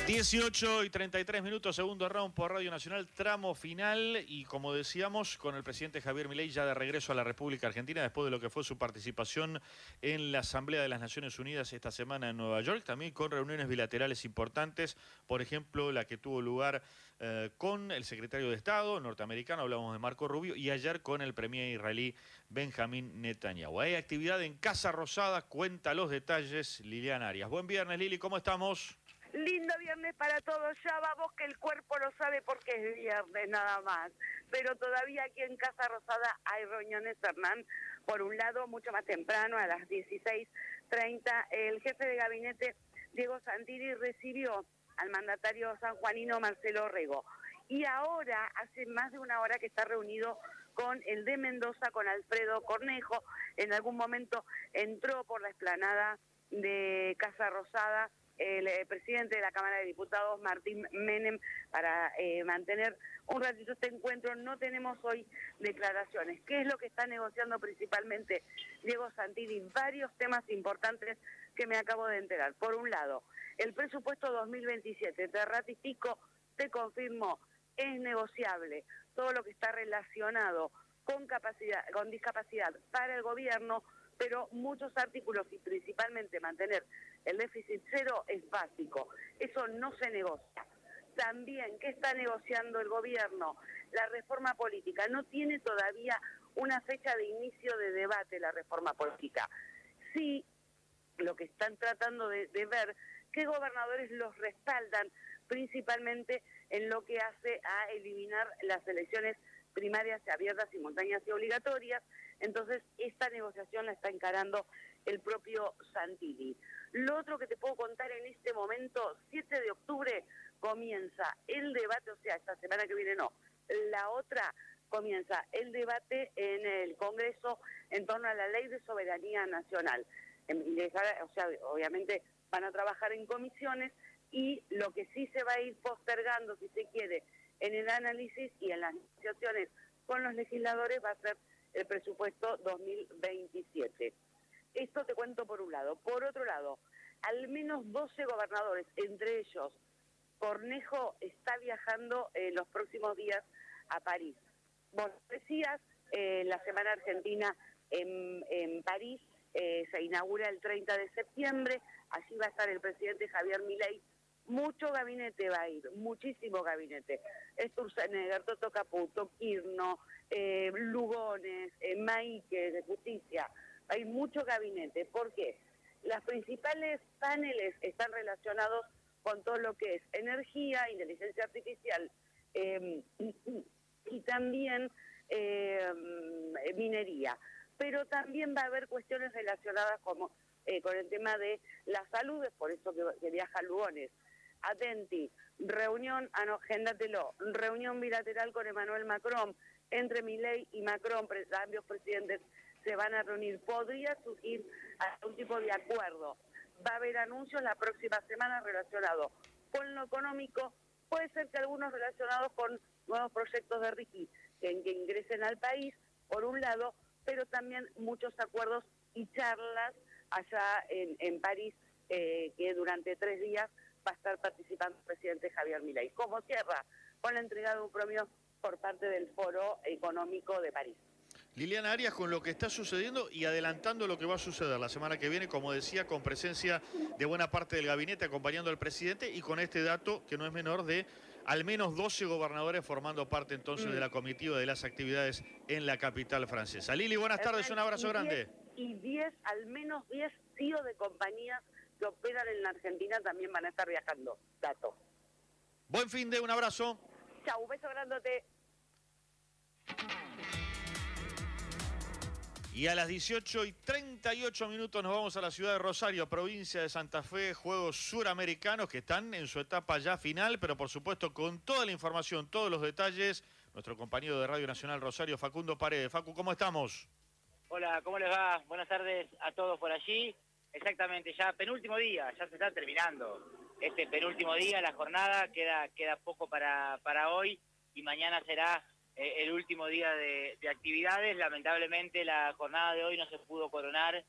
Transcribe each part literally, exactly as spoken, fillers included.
dieciocho y treinta y tres minutos, segundo round por Radio Nacional, tramo final. Y como decíamos, con el presidente Javier Milei ya de regreso a la República Argentina después de lo que fue su participación en la Asamblea de las Naciones Unidas esta semana en Nueva York, también con reuniones bilaterales importantes, por ejemplo, la que tuvo lugar eh, con el secretario de Estado norteamericano, hablamos de Marco Rubio, y ayer con el premier israelí Benjamín Netanyahu. Hay actividad en Casa Rosada, cuenta los detalles Liliana Arias. Buen viernes, Lili, ¿cómo estamos? Lindo viernes para todos, ya va vos que el cuerpo lo sabe porque es viernes nada más. Pero todavía aquí en Casa Rosada hay reuniones, Hernán. Por un lado, mucho más temprano, a las dieciséis treinta, el jefe de gabinete, Diego Santilli, recibió al mandatario sanjuanino Marcelo Rego. Y ahora, hace más de una hora que está reunido con el de Mendoza, con Alfredo Cornejo. En algún momento entró por la explanada de Casa Rosada el eh, presidente de la Cámara de Diputados, Martín Menem, para eh, mantener un ratito este encuentro. No tenemos hoy declaraciones. ¿Qué es lo que está negociando principalmente Diego Santilli? Varios temas importantes que me acabo de enterar. Por un lado, el presupuesto dos mil veintisiete, te ratifico, te confirmo, es negociable. Todo lo que está relacionado con capacidad, con discapacidad para el gobierno, pero muchos artículos y principalmente mantener el déficit cero es básico. Eso no se negocia. También, ¿qué está negociando el gobierno? La reforma política. No tiene todavía una fecha de inicio de debate la reforma política. Sí, lo que están tratando de, de ver, qué gobernadores los respaldan, principalmente en lo que hace a eliminar las elecciones primarias abiertas, simultáneas y obligatorias. Entonces, esta negociación la está encarando el propio Santilli. Lo otro que te puedo contar en este momento, siete de octubre comienza el debate, o sea, esta semana que viene no, la otra comienza el debate en el Congreso en torno a la Ley de Soberanía Nacional. O sea, obviamente van a trabajar en comisiones y lo que sí se va a ir postergando, si se quiere, en el análisis y en las negociaciones con los legisladores va a ser el presupuesto dos mil veintisiete. Esto te cuento por un lado. Por otro lado, al menos doce gobernadores, entre ellos Cornejo, está viajando en los próximos días a París. Vos decías, eh, la Semana Argentina en, en París eh, se inaugura el treinta de septiembre, allí va a estar el presidente Javier Milei. Mucho gabinete va a ir, muchísimo gabinete. Sturzenegger, Toto Caputo, Kirchner, eh, Lugones, eh, Maíque de Justicia. Hay mucho gabinete. ¿Por qué? Las principales paneles están relacionados con todo lo que es energía, inteligencia artificial eh, y, y también eh, minería. Pero también va a haber cuestiones relacionadas como, eh, con el tema de la salud, es por eso que, que viaja Lugones. Atenti, reunión, ah no, agéndatelo, reunión bilateral con Emmanuel Macron, entre Milei y Macron, ambos presidentes se van a reunir. Podría surgir algún tipo de acuerdo. Va a haber anuncios la próxima semana relacionados con lo económico. Puede ser que algunos relacionados con nuevos proyectos de RIGI que, que ingresen al país, por un lado, pero también muchos acuerdos y charlas allá en, en París, eh, que durante tres días va a estar participando el presidente Javier Milei. Como cierra con la entrega de un premio por parte del Foro Económico de París. Liliana Arias, con lo que está sucediendo y adelantando lo que va a suceder la semana que viene, como decía, con presencia de buena parte del gabinete acompañando al presidente y con este dato que no es menor de al menos doce gobernadores formando parte entonces mm. de la comitiva de las actividades en la capital francesa. Lili, buenas tardes, un abrazo y grande. diez, y diez, al menos diez C E O de compañías que operan en la Argentina también van a estar viajando. Dato. Buen fin de, un abrazo. Chau, beso grandote. Y a las dieciocho y treinta y ocho minutos nos vamos a la ciudad de Rosario, provincia de Santa Fe, Juegos Suramericanos que están en su etapa ya final, pero por supuesto con toda la información, todos los detalles, nuestro compañero de Radio Nacional Rosario, Facundo Paredes. Facu, ¿cómo estamos? Hola, ¿cómo les va? Buenas tardes a todos por allí. Exactamente, ya penúltimo día, ya se está terminando este penúltimo día, la jornada, queda, queda poco para, para hoy y mañana será eh, el último día de, de actividades. Lamentablemente la jornada de hoy no se pudo coronar con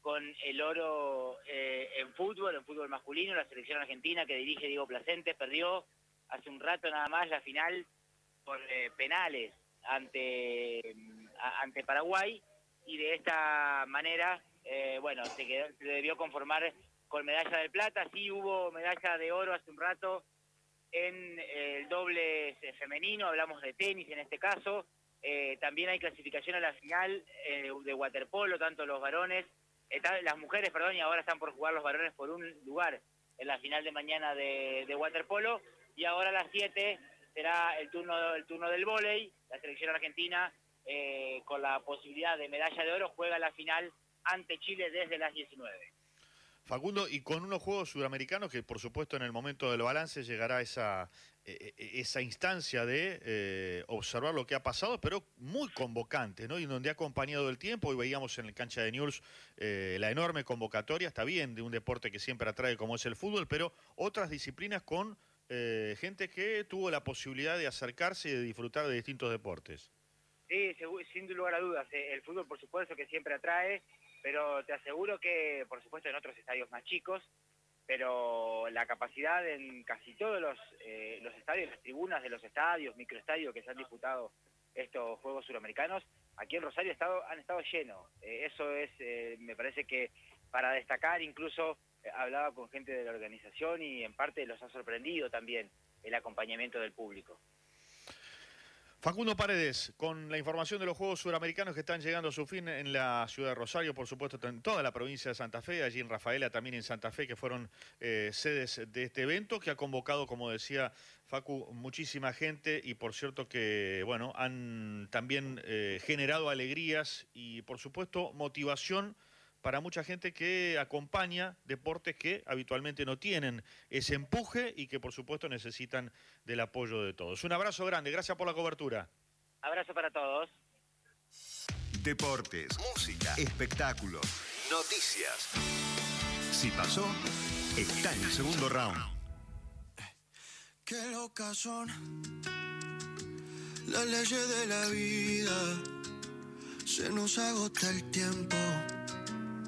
con el oro eh, en fútbol, en fútbol masculino, la selección argentina que dirige Diego Placente perdió hace un rato nada más la final por eh, penales ante, a, ante Paraguay, y de esta manera, eh, bueno, se, quedó, se debió conformar con medalla de plata. Sí hubo medalla de oro hace un rato en eh, el doble femenino, hablamos de tenis en este caso. Eh, también hay clasificación a la final eh, de waterpolo, tanto los varones, eh, las mujeres, perdón, y ahora están por jugar los varones por un lugar en la final de mañana de, de waterpolo, y ahora a las siete será el turno, el turno del vóley. La selección argentina, eh, con la posibilidad de medalla de oro, juega la final ante Chile desde las diecinueve. Facundo, y con unos Juegos Sudamericanos que, por supuesto, en el momento del balance llegará esa, eh, esa instancia de eh, observar lo que ha pasado, pero muy convocante, ¿no? Y donde ha acompañado el tiempo, y veíamos en el cancha de Newell's eh, la enorme convocatoria, está bien, de un deporte que siempre atrae como es el fútbol, pero otras disciplinas con eh, gente que tuvo la posibilidad de acercarse y de disfrutar de distintos deportes. Sí, sin lugar a dudas. El fútbol, por supuesto, que siempre atrae, pero te aseguro que, por supuesto, en otros estadios más chicos, pero la capacidad en casi todos los, eh, los estadios, las tribunas de los estadios, microestadios que se han disputado estos Juegos Suramericanos, aquí en Rosario estado, han estado llenos. Eh, eso es, eh, me parece que para destacar, incluso eh, hablaba con gente de la organización y en parte los ha sorprendido también el acompañamiento del público. Facundo Paredes, con la información de los Juegos Suramericanos que están llegando a su fin en la ciudad de Rosario, por supuesto en toda la provincia de Santa Fe, allí en Rafaela, también en Santa Fe, que fueron eh, sedes de este evento, que ha convocado, como decía Facu, muchísima gente, y por cierto que, bueno, han también eh, generado alegrías y, por supuesto, motivación para mucha gente que acompaña deportes que habitualmente no tienen ese empuje y que por supuesto necesitan del apoyo de todos. Un abrazo grande, gracias por la cobertura. Abrazo para todos. Deportes, música, espectáculos, noticias. Si pasó, está en el segundo round. Qué locas son las leyes de la vida, se nos agota el tiempo.